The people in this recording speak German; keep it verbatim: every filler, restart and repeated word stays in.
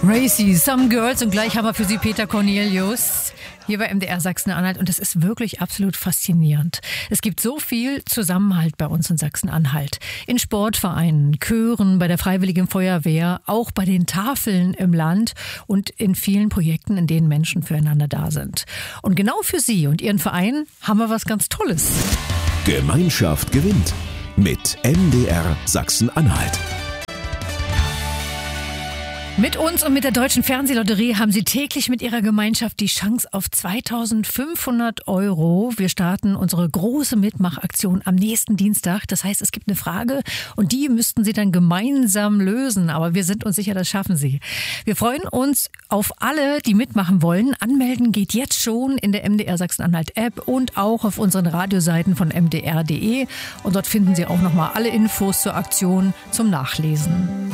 Racy, Some Girls, und gleich haben wir für Sie Peter Cornelius hier bei M D R Sachsen-Anhalt, und das ist wirklich absolut faszinierend. Es gibt so viel Zusammenhalt bei uns in Sachsen-Anhalt. In Sportvereinen, Chören, bei der Freiwilligen Feuerwehr, auch bei den Tafeln im Land und in vielen Projekten, in denen Menschen füreinander da sind. Und genau für Sie und Ihren Verein haben wir was ganz Tolles. Gemeinschaft gewinnt mit M D R Sachsen-Anhalt. Mit uns und mit der Deutschen Fernsehlotterie haben Sie täglich mit Ihrer Gemeinschaft die Chance auf zweitausendfünfhundert Euro. Wir starten unsere große Mitmachaktion am nächsten Dienstag. Das heißt, es gibt eine Frage und die müssten Sie dann gemeinsam lösen. Aber wir sind uns sicher, das schaffen Sie. Wir freuen uns auf alle, die mitmachen wollen. Anmelden geht jetzt schon in der M D R Sachsen-Anhalt-App und auch auf unseren Radioseiten von m d r punkt d e. Und dort finden Sie auch nochmal alle Infos zur Aktion zum Nachlesen.